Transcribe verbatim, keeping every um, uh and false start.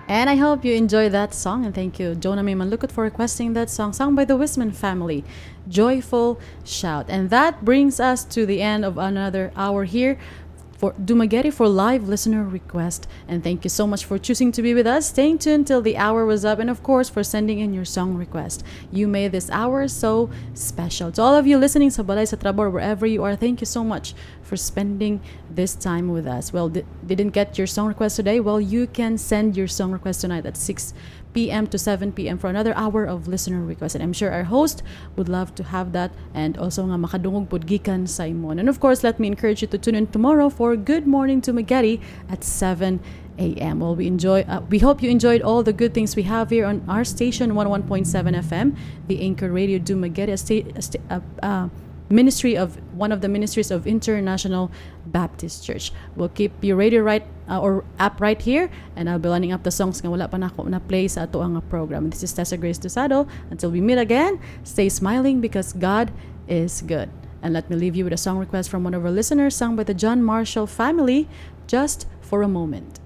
And I hope you enjoyed that song. And thank you, Jonah May Manlukot, for requesting that song, sung by the Wisman family, Joyful Shout. And that brings us to the end of another hour here for Dumaguete for live listener request. And thank you so much for choosing to be with us, staying tuned till the hour was up, and of course for sending in your song request. You made this hour so special. To all of you listening sa Balay sa Trabor, wherever you are, thank you so much for spending this time with us. Well, di- didn't get your song request today? Well, you can send your song request tonight at six p.m. to seven p.m. for another hour of listener request. And I'm sure our host would love to have that, and also nga makadungog pud gikan sa imon. And of course, let me encourage you to tune in tomorrow for Good Morning Dumaguete at seven a.m. Well, we enjoy. Uh, we hope you enjoyed all the good things we have here on our station, one oh one point seven F M, the Anchor Radio Dumaguete, a state, a sta- uh, uh, ministry of one of the ministries of International Baptist Church. We'll keep your radio right uh, or app right here, and I'll be lining up the songs nga wala pa na ako na play sa ato ang program. This is Tessa Grace Dosado. Until we meet again, stay smiling because God is good. And let me leave you with a song request from one of our listeners, sung by the John Marshall family, Just for a Moment.